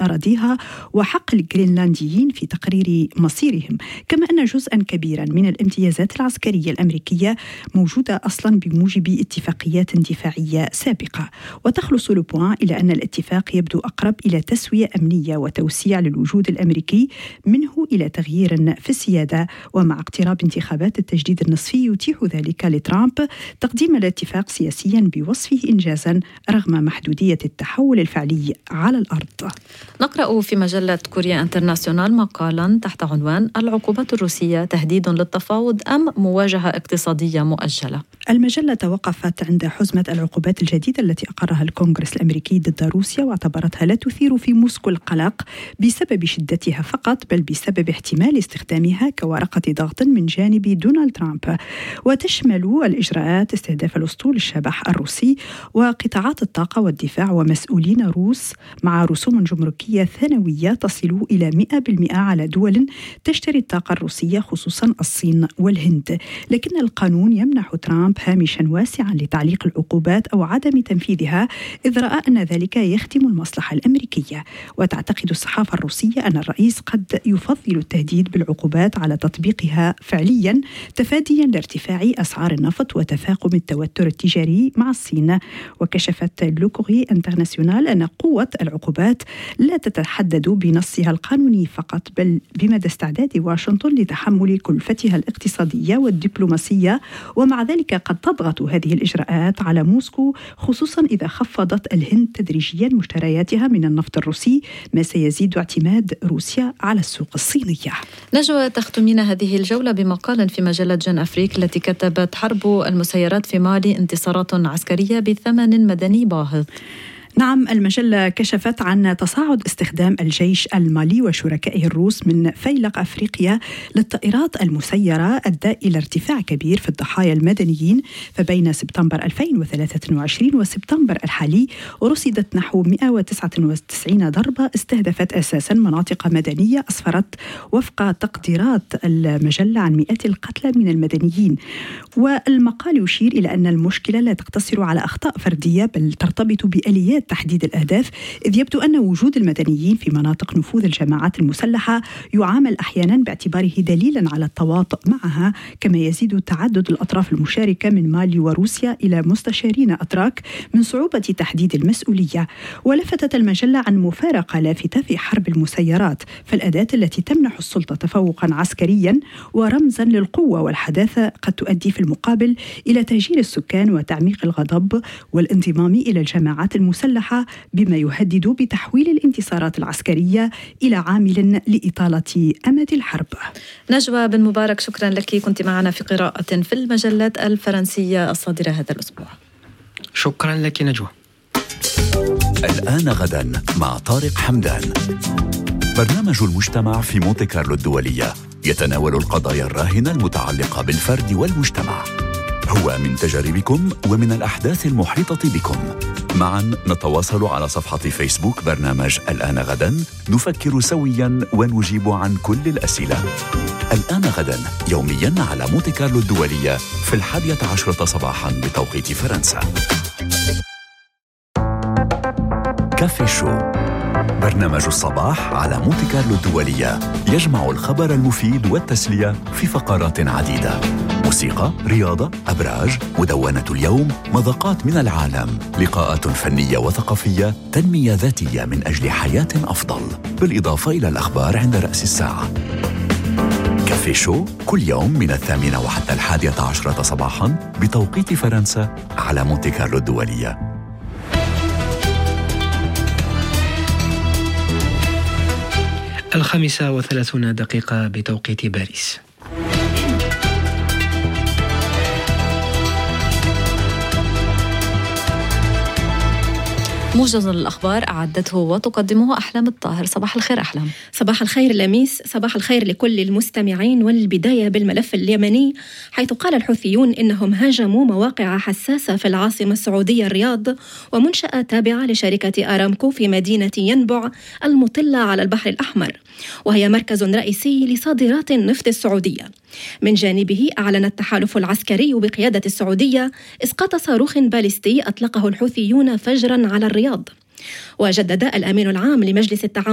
أراضيها وحق الجرينلانديين في تقرير مصيرهم، كما أن جزءا كبيرا من الامتيازات العسكرية الأمريكية موجودة أصلا بموجب اتفاقيات دفاعية سابقة. وتخلص لوبوان إلى أن الاتفاق يبدو أقرب إلى تسوية أمنية وتوسيع للوجود الأمريكي منه إلى تغيير في السيادة، ومع اقتراب انتخابات التجديد النصفي يتيح ذلك لترامب تقديم الاتفاق سياسيا بوصفه إنجازا رغم محدودية التحول الفعلي على الأرض. نقرأ في مجلة كوريا انترناسيونال مقالا تحت عنوان العقوبات الروسية تهديد للتفاوض أم مواجهة اقتصادية مؤجلة. المجلة توقفت عند حزمة العقوبات الجديدة التي أقرها الكونغرس الأمريكي ضد روسيا، واعتبرتها لا تثير في موسكو القلق بسبب شدتها فقط، بل بسبب احتمال استخدامها كورقة ضغط من جانب دونالد ترامب. وتشمل الإجراءات استهداف الأسطول الشبح الروسي وقطاعات الطاقة والدفاع ومسؤولين روس، مع رسوم جمركية ثانوية تصل إلى 100% على دول تشتري الطاقة الروسية خصوصا الصين والهند. لكن القانون يمنح ترامب هامشا واسعا لتعليق العقوبات أو عدم تنفيذها، إذ رأى أن ذلك يخدم المصلحة الأمريكية. وتعتقد الصحافة الروسية أن الرئيس قد يفضل التهديد بالعقوبات على تطبيقها فعليا، تفاديا لارتفاع أسعار النفط وتفاقم التوتر التجاري مع الصين. وكشفت لوكوري انترناسيونال أن قوة العقوبات لا تتحدد بنصها القانوني فقط، بل بمدى استعداد واشنطن لتحمل كلفتها الاقتصادية والدبلوماسية، ومع ذلك قد تضغط هذه الإجراءات على موسكو، خصوصا إذا خفضت الهند تدريجيا مشترياتها من النفط الروسي، ما سيزيد اعتماد روسيا على السوق الصينية. نجوى، تختمين هذه الجولة بمقال في مجلة جان أفريك التي كتبت حرب المسيرات في مالي انتصارات عسكرية بثمن مدني باهظ. نعم، المجلة كشفت عن تصاعد استخدام الجيش المالي وشركائه الروس من فيلق أفريقيا للطائرات المسيرة أدى إلى ارتفاع كبير في الضحايا المدنيين. فبين سبتمبر 2023 وسبتمبر الحالي رصدت نحو 199 ضربة استهدفت أساسا مناطق مدنية، أسفرت وفق تقديرات المجلة عن مئات القتلى من المدنيين. والمقال يشير إلى أن المشكلة لا تقتصر على أخطاء فردية، بل ترتبط بآليات تحديد الأهداف، إذ يبدو أن وجود المدنيين في مناطق نفوذ الجماعات المسلحة يعامل أحيانا باعتباره دليلا على التواطؤ معها، كما يزيد تعدد الأطراف المشاركة من مالي وروسيا إلى مستشارين أتراك من صعوبة تحديد المسؤولية. ولفتت المجلة عن مفارقة لافتة في حرب المسيرات، فالأداة التي تمنح السلطة تفوقا عسكريا ورمزا للقوة والحداثة قد تؤدي في المقابل إلى تهجير السكان وتعميق الغضب والانضمام إلى الجماعات المسلحة، بما يهدد بتحويل الانتصارات العسكرية إلى عامل لإطالة أمد الحرب. نجوى بن مبارك، شكرا لك، كنت معنا في قراءة في المجلات الفرنسية الصادرة هذا الأسبوع. شكرا لك نجوى. الآن غدا مع طارق حمدان. برنامج المجتمع في مونتي كارلو الدولية يتناول القضايا الراهنة المتعلقة بالفرد والمجتمع. هو من تجاربكم ومن الأحداث المحيطة بكم. معا نتواصل على صفحة فيسبوك برنامج الآن غدا، نفكر سويا ونجيب عن كل الأسئلة. الآن غدا يوميا على مونتي كارلو الدولية في 11 صباحا بتوقيت فرنسا. كافي شو، برنامج الصباح على مونتي كارلو الدولية، يجمع الخبر المفيد والتسلية في فقرات عديدة: موسيقى، رياضة، أبراج، مدونة اليوم، مذاقات من العالم، لقاءات فنية وثقافية، تنمية ذاتية من أجل حياة أفضل، بالإضافة إلى الأخبار عند رأس الساعة. كافي شو كل يوم من 8 وحتى 11 صباحا بتوقيت فرنسا على مونتي كارلو الدولية. 5:30 بتوقيت باريس. موجز الأخبار أعدته وتقدمه أحلام الطاهر. صباح الخير أحلام. صباح الخير لميس، صباح الخير لكل المستمعين. والبداية بالملف اليمني، حيث قال الحوثيون إنهم هاجموا مواقع حساسة في العاصمة السعودية الرياض ومنشأة تابعة لشركة آرامكو في مدينة ينبع المطلة على البحر الأحمر، وهي مركز رئيسي لصادرات النفط السعودية. من جانبه أعلن التحالف العسكري بقيادة السعودية إسقاط صاروخ باليستي أطلقه الحوثيون فجرا على الرياض. وجدد الأمين العام لمجلس التعاون